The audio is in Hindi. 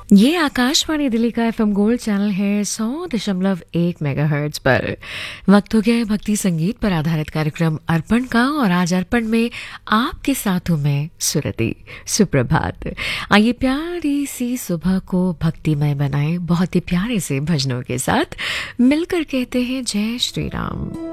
ये आकाशवाणी दिल्ली का एफएम गोल्ड चैनल है 100.1 मेगाहर्ट्ज पर। वक्त हो गया है भक्ति संगीत पर आधारित कार्यक्रम अर्पण का, और आज अर्पण में आपके साथ हूं मैं सुरति। सुप्रभात। आइए प्यारी सी सुबह को भक्तिमय बनाएं बहुत ही प्यारे से भजनों के साथ। मिलकर कहते हैं जय श्री राम।